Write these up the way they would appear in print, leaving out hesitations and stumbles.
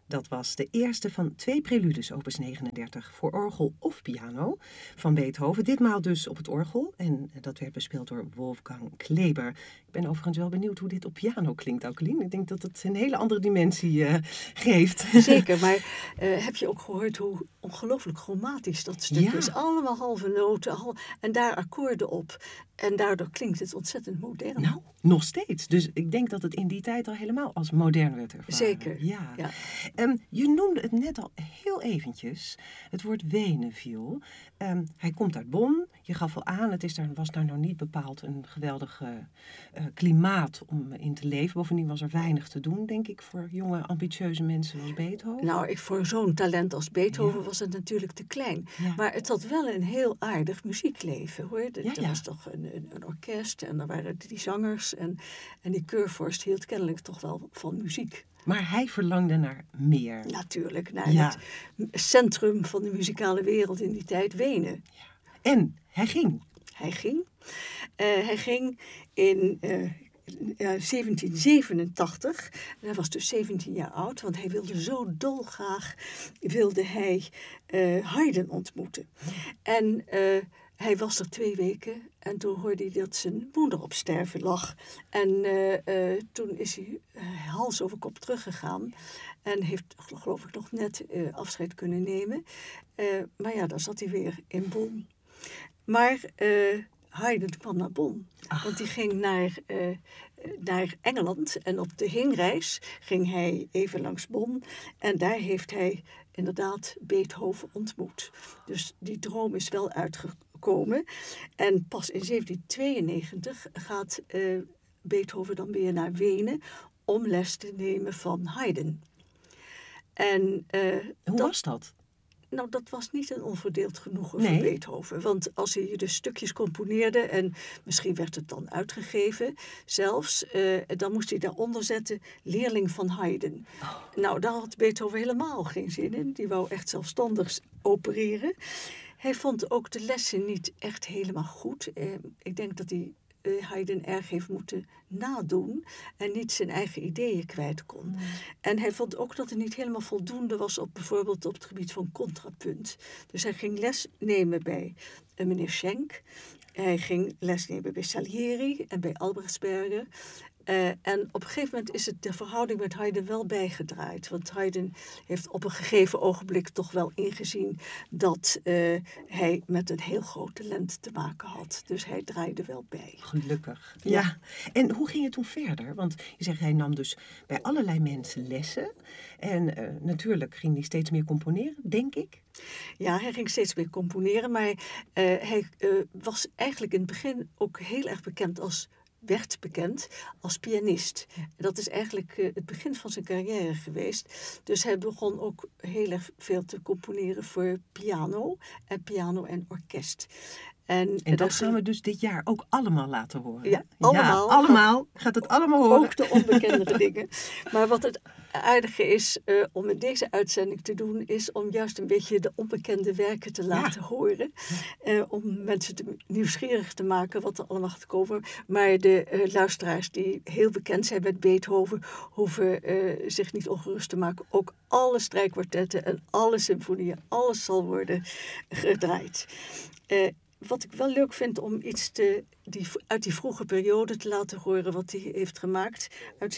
Dat was de eerste van 2 preludes opus 39 voor orgel of piano van Beethoven. Ditmaal dus op het orgel en dat werd bespeeld door Wolfgang Kleber. Ik ben overigens wel benieuwd hoe dit op piano klinkt, Aukelien. Ik denk dat het een hele andere dimensie geeft. Zeker, maar heb je ook gehoord hoe ongelooflijk chromatisch dat stuk is? Allemaal halve noten en daar akkoorden op. En daardoor klinkt het ontzettend modern. Nou, nog steeds. Dus ik denk dat het in die tijd al helemaal als modern werd ervaren. Zeker. Ja. Ja. Je noemde het net al heel eventjes. Het woord Wenen viel. Hij komt uit Bonn. Je gaf al aan, was daar nou niet bepaald een geweldig klimaat om in te leven. Bovendien was er weinig te doen, denk ik, voor jonge, ambitieuze mensen zoals Beethoven. Nou, voor zo'n talent als Beethoven was het natuurlijk te klein. Ja. Maar het had wel een heel aardig muziekleven, hoor. Er was toch een orkest en er waren 3 zangers. En die keurvorst hield kennelijk toch wel van muziek. Maar hij verlangde naar meer. Natuurlijk, naar het centrum van de muzikale wereld in die tijd, Wenen. Ja. En hij ging. Hij ging in 1787. En hij was dus 17 jaar oud, want hij wilde zo dolgraag Haydn ontmoeten. En hij was er 2 weken en toen hoorde hij dat zijn moeder op sterven lag. En toen is hij hals over kop teruggegaan en heeft, geloof ik, nog net afscheid kunnen nemen. Maar ja, dan zat hij weer in Bonn. Maar Haydn kwam naar Bonn, want hij ging naar Engeland en op de heenreis ging hij even langs Bonn en daar heeft hij inderdaad Beethoven ontmoet. Dus die droom is wel uitgekomen en pas in 1792 gaat Beethoven dan weer naar Wenen om les te nemen van Haydn. En hoe was dat? Nou, dat was niet een onverdeeld genoegen voor Beethoven. Want als hij de stukjes componeerde en misschien werd het dan uitgegeven zelfs, dan moest hij daaronder zetten leerling van Haydn. Nou, daar had Beethoven helemaal geen zin in. Die wou echt zelfstandig opereren. Hij vond ook de lessen niet echt helemaal goed. Ik denk dat hij Haydn erg heeft moeten nadoen en niet zijn eigen ideeën kwijt kon. En hij vond ook dat er niet helemaal voldoende was bijvoorbeeld op het gebied van contrapunt. Dus hij ging les nemen bij meneer Schenk. Hij ging les nemen bij Salieri en bij Albrechtsberger. En op een gegeven moment is het de verhouding met Haydn wel bijgedraaid. Want Haydn heeft op een gegeven ogenblik toch wel ingezien dat hij met een heel groot talent te maken had. Dus hij draaide wel bij. Gelukkig. Ja. En hoe ging het toen verder? Want je zegt, hij nam dus bij allerlei mensen lessen. En natuurlijk ging hij steeds meer componeren, denk ik. Ja, hij ging steeds meer componeren. Maar hij was eigenlijk in het begin ook heel erg werd bekend als pianist. Dat is eigenlijk het begin van zijn carrière geweest. Dus hij begon ook heel erg veel te componeren voor piano en orkest. En dat gaan we dus dit jaar ook allemaal laten horen. Ja, allemaal. Ja, allemaal. Gaat het allemaal horen. Ook de onbekendere dingen. Maar wat het aardige is om in deze uitzending te doen, is om juist een beetje de onbekende werken te laten horen. Om mensen nieuwsgierig te maken wat er allemaal gaat komen. Maar de luisteraars die heel bekend zijn met Beethoven, hoeven zich niet ongerust te maken. Ook alle strijkkwartetten en alle symfonieën, alles zal worden gedraaid. Wat ik wel leuk vind om iets uit die vroege periode te laten horen wat hij heeft gemaakt uit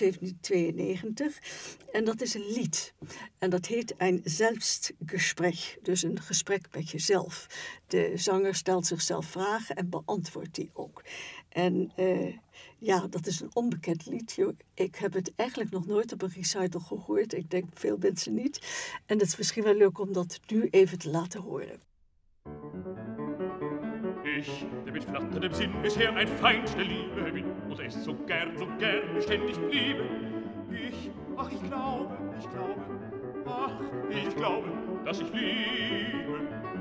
1792. En dat is een lied. En dat heet Ein Selbstgespräch, dus een gesprek met jezelf. De zanger stelt zichzelf vragen en beantwoordt die ook. En dat is een onbekend lied. Ik heb het eigenlijk nog nooit op een recital gehoord. Ik denk veel mensen niet. En het is misschien wel leuk om dat nu even te laten horen. Ich, der mit flatterndem Sinn bisher ein Feind der Liebe bin und es so gern beständig bliebe. Ich glaube, dass ich liebe.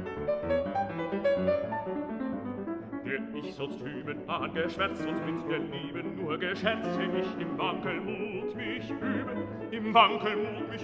Der ich sonst hüben angeschwärzt und mit der Liebe nur gescherze, ich im Wankelmut mich übe,